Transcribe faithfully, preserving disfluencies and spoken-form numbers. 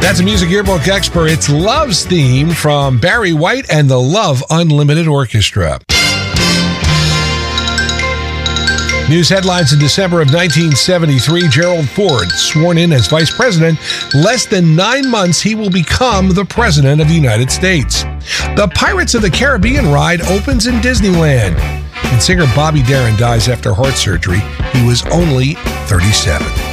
That's a music yearbook expert. It's Love's Theme from Barry White and the Love Unlimited Orchestra. News headlines in December of nineteen seventy-three, Gerald Ford sworn in as vice president. Less than nine months, he will become the president of the United States. The Pirates of the Caribbean ride opens in Disneyland. And singer Bobby Darin dies after heart surgery. He was only thirty-seven.